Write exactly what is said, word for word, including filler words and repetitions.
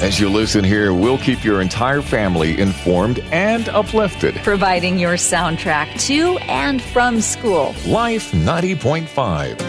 As you listen here, we'll keep your entire family informed and uplifted. Providing your soundtrack to and from school. Life ninety point five.